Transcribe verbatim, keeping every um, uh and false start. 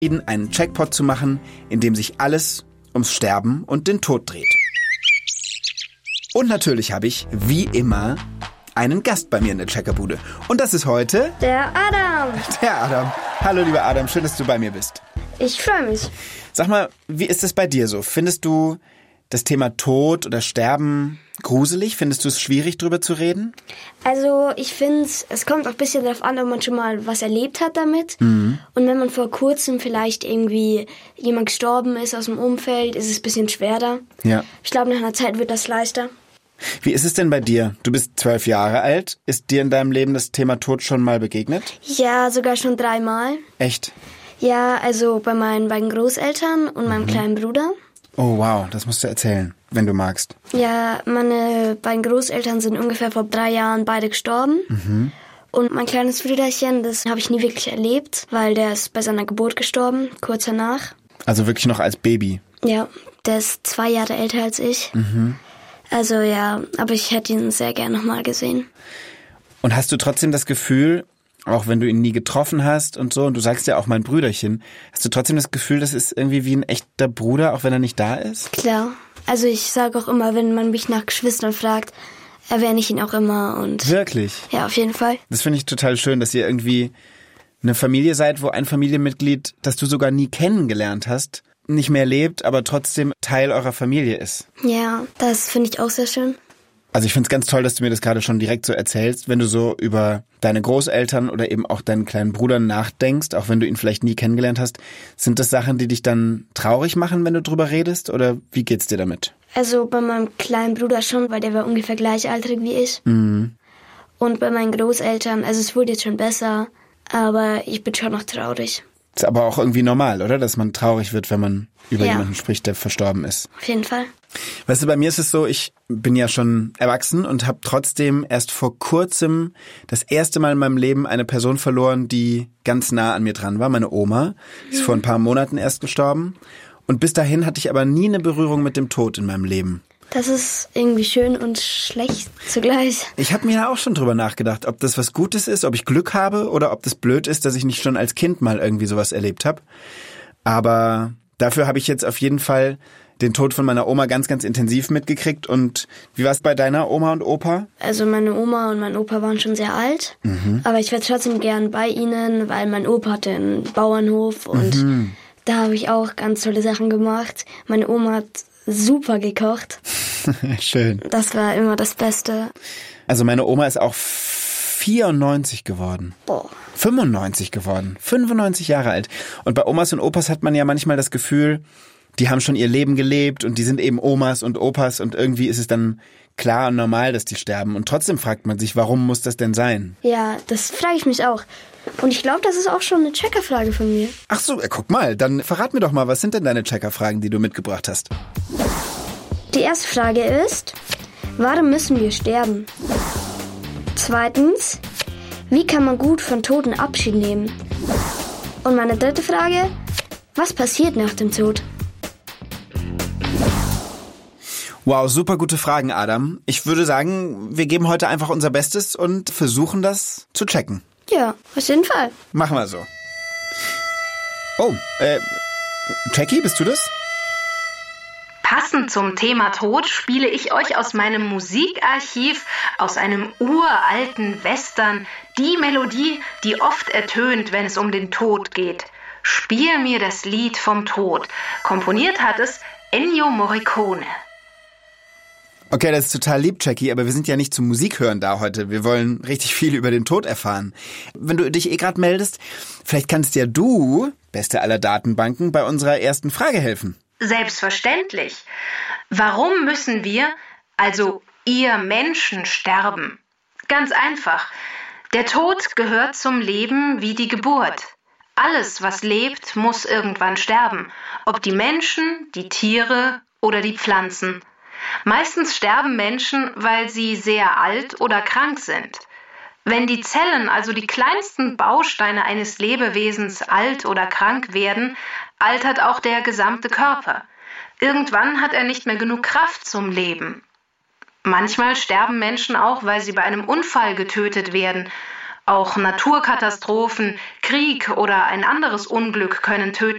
einen Checkpot zu machen, in dem sich alles ums Sterben und den Tod dreht. Und natürlich habe ich, wie immer, einen Gast bei mir in der Checkerbude. Und das ist heute... Der Adam. Der Adam. Hallo, lieber Adam, schön, dass du bei mir bist. Ich freue mich. Sag mal, wie ist es bei dir so? Findest du das Thema Tod oder Sterben gruselig? Findest du es schwierig, drüber zu reden? Also ich finde, es kommt auch ein bisschen darauf an, ob man schon mal was erlebt hat damit. Mhm. Und wenn man vor kurzem vielleicht irgendwie jemand gestorben ist aus dem Umfeld, ist es ein bisschen schwerer. Ja. Ich glaube, nach einer Zeit wird das leichter. Wie ist es denn bei dir? Du bist zwölf Jahre alt. Ist dir in deinem Leben das Thema Tod schon mal begegnet? Ja, sogar schon dreimal. Echt? Ja, also bei meinen beiden Großeltern und meinem mhm. kleinen Bruder. Oh wow, das musst du erzählen, wenn du magst. Ja, meine beiden Großeltern sind ungefähr vor drei Jahren beide gestorben. Mhm. Und mein kleines Brüderchen, das habe ich nie wirklich erlebt, weil der ist bei seiner Geburt gestorben, kurz danach. Also wirklich noch als Baby? Ja, der ist zwei Jahre älter als ich. Mhm. Also ja, aber ich hätte ihn sehr gern nochmal gesehen. Und hast du trotzdem das Gefühl, auch wenn du ihn nie getroffen hast und so, und du sagst ja auch mein Brüderchen, hast du trotzdem das Gefühl, das ist irgendwie wie ein echter Bruder, auch wenn er nicht da ist? Klar. Also ich sage auch immer, wenn man mich nach Geschwistern fragt, erwähne ich ihn auch immer. Und wirklich? Ja, auf jeden Fall. Das finde ich total schön, dass ihr irgendwie eine Familie seid, wo ein Familienmitglied, das du sogar nie kennengelernt hast, nicht mehr lebt, aber trotzdem Teil eurer Familie ist. Ja, das finde ich auch sehr schön. Also ich finde es ganz toll, dass du mir das gerade schon direkt so erzählst, wenn du so über deine Großeltern oder eben auch deinen kleinen Bruder nachdenkst, auch wenn du ihn vielleicht nie kennengelernt hast. Sind das Sachen, die dich dann traurig machen, wenn du drüber redest, oder wie geht's dir damit? Also bei meinem kleinen Bruder schon, weil der war ungefähr gleichaltrig wie ich. Mhm. Und bei meinen Großeltern, also es wurde jetzt schon besser, aber ich bin schon noch traurig. Ist aber auch irgendwie normal, oder? Dass man traurig wird, wenn man über ja. jemanden spricht, der verstorben ist. Auf jeden Fall. Weißt du, bei mir ist es so, ich bin ja schon erwachsen und habe trotzdem erst vor kurzem das erste Mal in meinem Leben eine Person verloren, die ganz nah an mir dran war. Meine Oma ist mhm. vor ein paar Monaten erst gestorben. Und bis dahin hatte ich aber nie eine Berührung mit dem Tod in meinem Leben. Das ist irgendwie schön und schlecht zugleich. Ich habe mir auch schon drüber nachgedacht, ob das was Gutes ist, ob ich Glück habe oder ob das blöd ist, dass ich nicht schon als Kind mal irgendwie sowas erlebt habe. Aber dafür habe ich jetzt auf jeden Fall den Tod von meiner Oma ganz, ganz intensiv mitgekriegt. Und wie war es bei deiner Oma und Opa? Also meine Oma und mein Opa waren schon sehr alt. Mhm. Aber ich wäre trotzdem gern bei ihnen, weil mein Opa hatte einen Bauernhof. Und mhm. da habe ich auch ganz tolle Sachen gemacht. Meine Oma hat super gekocht. Schön. Das war immer das Beste. Also meine Oma ist auch vierundneunzig geworden. Boah. fünfundneunzig geworden. fünfundneunzig Jahre alt. Und bei Omas und Opas hat man ja manchmal das Gefühl, die haben schon ihr Leben gelebt und die sind eben Omas und Opas und irgendwie ist es dann klar und normal, dass die sterben. Und trotzdem fragt man sich, warum muss das denn sein? Ja, das frage ich mich auch. Und ich glaube, das ist auch schon eine Checkerfrage von mir. Ach so, guck mal, dann verrat mir doch mal, was sind denn deine Checkerfragen, die du mitgebracht hast? Die erste Frage ist, warum müssen wir sterben? Zweitens, wie kann man gut von Toten Abschied nehmen? Und meine dritte Frage, was passiert nach dem Tod? Wow, super gute Fragen, Adam. Ich würde sagen, wir geben heute einfach unser Bestes und versuchen das zu checken. Ja, auf jeden Fall. Machen wir so. Oh, äh, Jackie, bist du das? Passend zum Thema Tod spiele ich euch aus meinem Musikarchiv, aus einem uralten Western, die Melodie, die oft ertönt, wenn es um den Tod geht. Spiel mir das Lied vom Tod. Komponiert hat es Ennio Morricone. Okay, das ist total lieb, Jackie, aber wir sind ja nicht zum Musik hören da heute. Wir wollen richtig viel über den Tod erfahren. Wenn du dich eh gerade meldest, vielleicht kannst ja du, beste aller Datenbanken, bei unserer ersten Frage helfen. Selbstverständlich. Warum müssen wir, also ihr Menschen, sterben? Ganz einfach. Der Tod gehört zum Leben wie die Geburt. Alles, was lebt, muss irgendwann sterben. Ob die Menschen, die Tiere oder die Pflanzen. Meistens sterben Menschen, weil sie sehr alt oder krank sind. Wenn die Zellen, also die kleinsten Bausteine eines Lebewesens, alt oder krank werden, altert auch der gesamte Körper. Irgendwann hat er nicht mehr genug Kraft zum Leben. Manchmal sterben Menschen auch, weil sie bei einem Unfall getötet werden. Auch Naturkatastrophen, Krieg oder ein anderes Unglück können tödlich